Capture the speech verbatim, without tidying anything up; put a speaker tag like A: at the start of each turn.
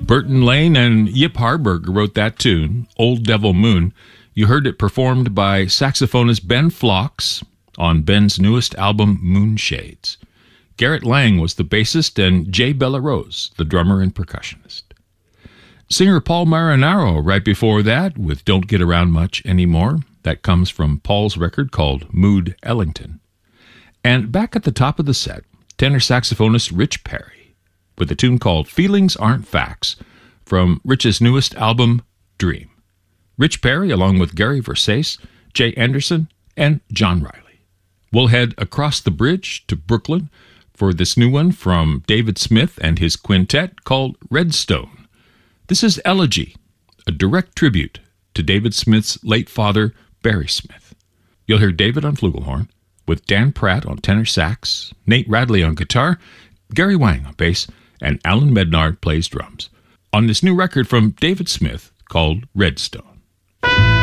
A: Burton Lane and Yip Harburg wrote that tune, Old Devil Moon. You heard it performed by saxophonist Ben Phlox on Ben's newest album, Moonshades. Garrett Lang was the bassist and Jay Bellarose, the drummer and percussionist. Singer Paul Marinaro right before that with Don't Get Around Much Anymore. That comes from Paul's record called Mood Ellington. And back at the top of the set, tenor saxophonist Rich Perry with a tune called Feelings Aren't Facts from Rich's newest album, Dream. Rich Perry along with Gary Versace, Jay Anderson, and John Riley. We'll head across the bridge to Brooklyn for this new one from David Smith and his quintet called Redstone. This is Elegy, a direct tribute to David Smith's late father, Barry Smith. You'll hear David on flugelhorn, with Dan Pratt on tenor sax, Nate Radley on guitar, Gary Wang on bass, and Alan Mednard plays drums, on this new record from David Smith called Redstone.